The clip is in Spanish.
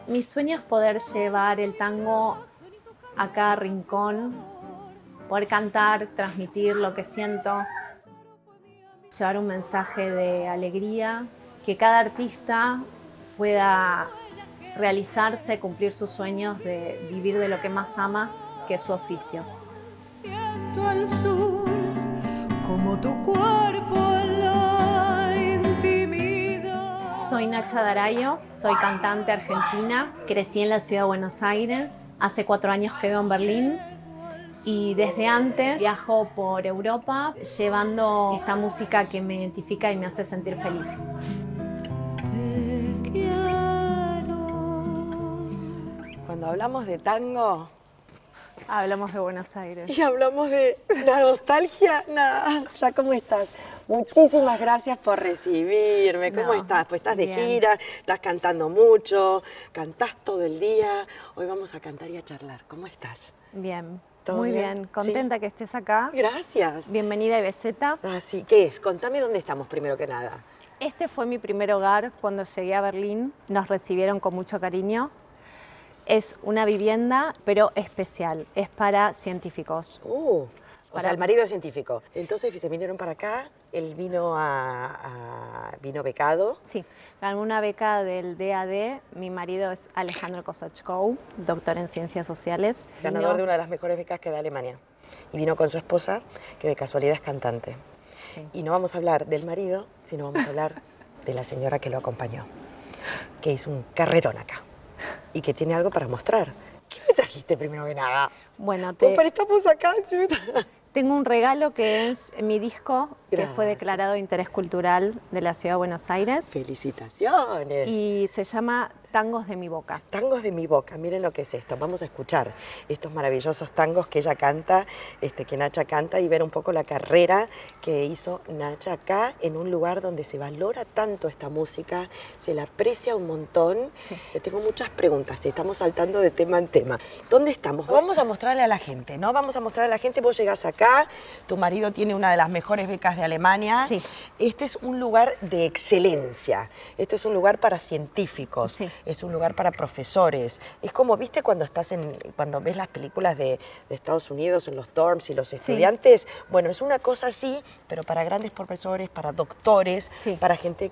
Mi sueño es poder llevar el tango a cada rincón, poder cantar, transmitir lo que siento, llevar un mensaje de alegría, que cada artista pueda realizarse, cumplir sus sueños de vivir de lo que más ama, que es su oficio. Siento al sur, como tu cuerpo en la intimidad. Soy Nacha D'Araio, soy cantante argentina, crecí en la ciudad de Buenos Aires, hace 4 años que vivo en Berlín y desde antes viajo por Europa llevando esta música que me identifica y me hace sentir feliz. Te quiero. Cuando hablamos de tango Hablamos de Buenos Aires. y hablamos de la nostalgia, nada, ya ¿cómo estás? Muchísimas gracias por recibirme. ¿Cómo No, estás? Pues estás de bien. gira, estás cantando mucho, cantás todo el día. Hoy vamos a cantar y a charlar. ¿Cómo estás? Bien, ¿Todo muy bien? bien. Contenta que estés acá. Gracias. Bienvenida a Ibezeta. Así, ¿qué es? Contame dónde estamos primero que nada. Este fue mi primer hogar cuando llegué a Berlín. Nos recibieron con mucho cariño. Es una vivienda, pero especial. Es para científicos. O Para- sea, el marido es científico. Entonces se vinieron para acá, él vino vino becado. Sí, ganó una beca del DAD. Mi marido es Alejandro Kosachkou, doctor en Ciencias Sociales. Ganador Vino- de una de las mejores becas que da Alemania. Y vino con su esposa, que de casualidad es cantante. Sí. Y no vamos a hablar del marido, sino vamos a hablar de la señora que lo acompañó, que hizo un carrerón acá y que tiene algo para mostrar. ¿Qué me trajiste primero que nada? Bueno, Pues estamos acá. tengo un regalo que es mi disco, que fue Gracias. declarado de interés cultural de la Ciudad de Buenos Aires Felicitaciones. y se llama Tangos de mi boca. Tangos de mi boca, miren lo que es esto. Vamos a escuchar estos maravillosos tangos que ella canta, que Nacha canta, y ver un poco la carrera que hizo Nacha acá, en un lugar donde se valora tanto esta música, se la aprecia un montón. Sí. Le tengo muchas preguntas, estamos saltando de tema en tema. ¿Dónde estamos? Vamos a mostrarle a la gente, ¿no? Vamos a mostrarle a la gente, vos llegás acá, tu marido tiene una de las mejores becas de Alemania. Sí. Este es un lugar de excelencia, este es un lugar para científicos. Sí. Es un lugar para profesores. Es como, ¿viste cuando cuando ves las películas de Estados Unidos, en los dorms y los estudiantes? Bueno, es una cosa así, pero para grandes profesores, para doctores, Sí. para gente